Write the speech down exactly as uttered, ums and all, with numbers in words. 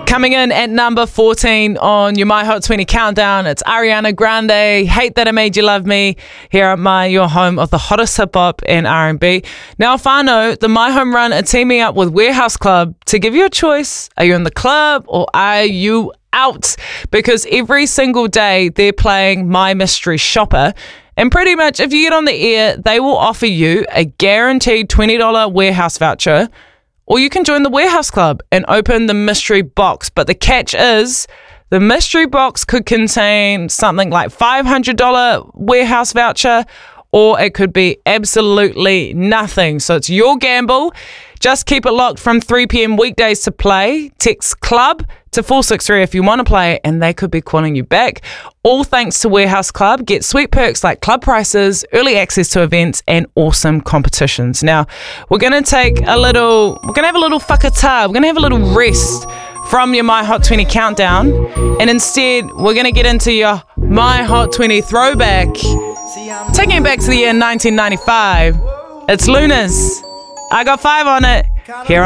Coming in at number fourteen on your My Hot twenty countdown, it's Ariana Grande, Hate That I Made You Love Me, here at my your home of the hottest hip-hop and R and B. Now, Whānau, the My Home Run are teaming up with Warehouse Club to give you a choice. Are you in the club or are you out? Because every single day they're playing My Mystery Shopper. And pretty much if you get on the air, they will offer you a guaranteed twenty dollars warehouse voucher. Or you can join the Warehouse Club and open the mystery box. But the catch is, the mystery box could contain something like five hundred dollars warehouse voucher, or it could be absolutely nothing. So it's your gamble. Just keep it locked from three p.m. weekdays to play. Text club to four six three if you want to play, and they could be calling you back. All thanks to Warehouse Club. Get sweet perks like club prices, early access to events, and awesome competitions. Now, we're going to take a little, we're going to have a little whakatā. We're going to have a little rest from your My Hot twenty countdown, and instead, we're going to get into your My Hot twenty throwback. Taking it back to the year nineteen ninety-five, it's Luna's I Got Five on it, here on